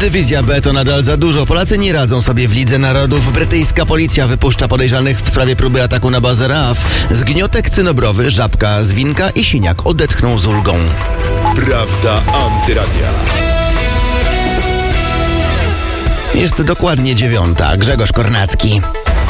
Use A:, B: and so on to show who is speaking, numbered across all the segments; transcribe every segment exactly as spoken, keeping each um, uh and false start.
A: Dywizja B to nadal za dużo. Polacy nie radzą sobie w Lidze Narodów. Brytyjska policja wypuszcza podejrzanych w sprawie próby ataku na bazę R A F. Zgniotek cynobrowy, żabka, zwinka i siniak odetchną z ulgą.
B: Prawda Antyradia.
A: Jest dokładnie dziewiąta. Grzegorz Kornacki.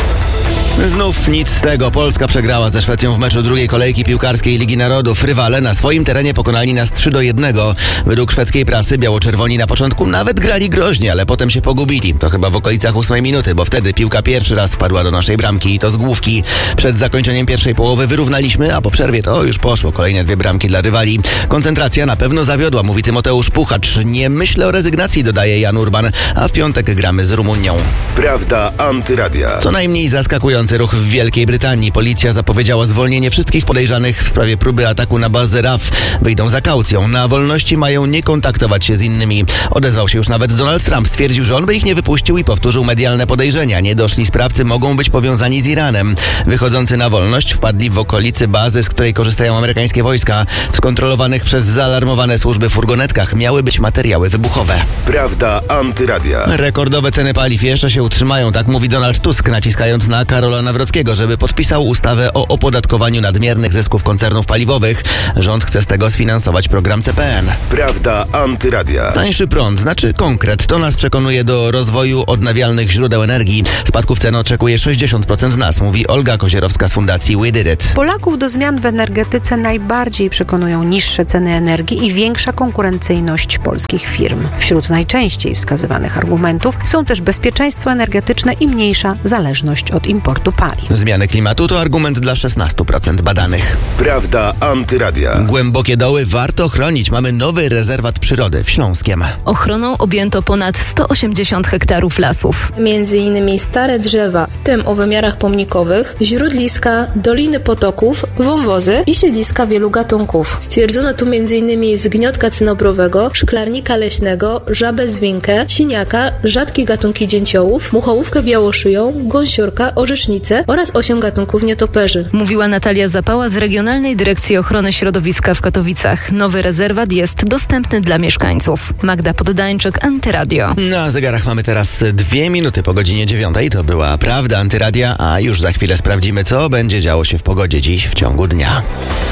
A: Znów nic z tego. Polska przegrała ze Szwecją w meczu drugiej kolejki piłkarskiej Ligi Narodów. Rywale na swoim terenie pokonali nas trzy do jednego. Według szwedzkiej prasy biało-czerwoni na początku nawet grali groźnie, ale potem się pogubili. To chyba w okolicach ósmej minuty, bo wtedy piłka pierwszy raz wpadła do naszej bramki i to z główki. Przed zakończeniem pierwszej połowy wyrównaliśmy, a po przerwie to już poszło. Kolejne dwie bramki dla rywali. Koncentracja na pewno zawiodła, mówi Tymoteusz Puchacz. Nie myślę o rezygnacji, dodaje Jan Urban, a w piątek gramy z Rumunią.
B: Prawda Antyradia.
A: Co najmniej zaskakujący ruch w Wielkiej Brytanii. Policja zapowiedziała zwolnienie wszystkich podejrzanych w sprawie próby ataku na bazę R A F. Wyjdą za kaucją. Na wolności mają nie kontaktować się z innymi. Odezwał się już nawet Donald Trump. Stwierdził, że on by ich nie wypuścił i powtórzył medialne podejrzenia. Niedoszli sprawcy mogą być powiązani z Iranem. Wychodzący na wolność wpadli w okolicy bazy, z której korzystają amerykańskie wojska. W skontrolowanych przez zaalarmowane służby furgonetkach miały być materiały wybuchowe.
B: Prawda Antyradia.
A: Rekordowe ceny paliw jeszcze się utrzymają, tak mówi Donald Tusk, naciskając na Karola Nawrockiego, żeby podpisał ustawę o opodatkowaniu nadmiernych zysków koncernów paliwowych. Rząd chce z tego sfinansować program C P N.
B: Prawda Antyradia.
A: Tańszy prąd znaczy konkret. To nas przekonuje do rozwoju odnawialnych źródeł energii. Spadków cen oczekuje sześćdziesiąt procent z nas, mówi Olga Kozierowska z fundacji We Did It.
C: Polaków do zmian w energetyce najbardziej przekonują niższe ceny energii i większa konkurencyjność polskich firm. Wśród najczęściej wskazywanych argumentów są też bezpieczeństwo energetyczne i mniejsza zależność od importu paliw.
A: Zmiany klimatu to argument dla szesnastu procent badanych.
B: Prawda Antyradia.
A: Głębokie doły warto chronić. Mamy nowy rezerwat przyrody w Śląskiem.
D: Ochroną objęto ponad sto osiemdziesiąt hektarów lasów.
E: Między innymi stare drzewa, w tym o wymiarach pomnikowych, źródliska, doliny potoków, wąwozy i siedliska wielu gatunków. Stwierdzono tu między innymi zgniotka cynobrowego, szklarnika leśnego, żabę zwinkę, siniaka, rzadkie gatunki dzięciołów, muchołówkę białoszyją, gąsiorka, orzesznicę oraz osiem gatunków nietoperzy.
D: Mówiła Natalia Zapała z Regionalnej Dyrekcji Ochrony Środowiska w Katowicach. Nowy rezerwat jest dostępny dla mieszkańców. Magda Poddańczyk, Antyradio.
A: Na zegarach mamy teraz dwie minuty po godzinie dziewiątej. To była Prawda Antyradia, a już za chwilę sprawdzimy, co będzie działo się w pogodzie dziś w ciągu dnia.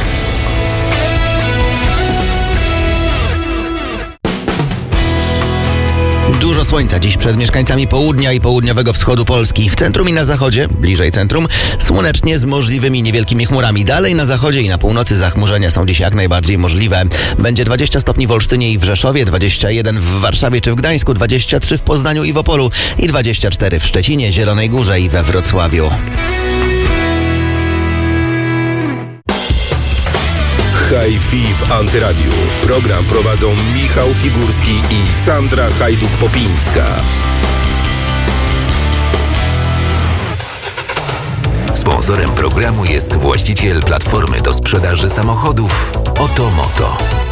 A: Dużo słońca dziś przed mieszkańcami południa i południowego wschodu Polski. W centrum i na zachodzie, bliżej centrum, słonecznie z możliwymi niewielkimi chmurami. Dalej na zachodzie i na północy zachmurzenia są dziś jak najbardziej możliwe. Będzie dwadzieścia stopni w Olsztynie i w Rzeszowie, dwadzieścia jeden w Warszawie czy w Gdańsku, dwadzieścia trzy w Poznaniu i w Opolu i dwadzieścia cztery w Szczecinie, Zielonej Górze i we Wrocławiu.
B: Hi-Fi w Antyradiu. Program prowadzą Michał Figurski i Sandra Hajduk-Popińska.
F: Sponsorem programu jest właściciel platformy do sprzedaży samochodów Otomoto.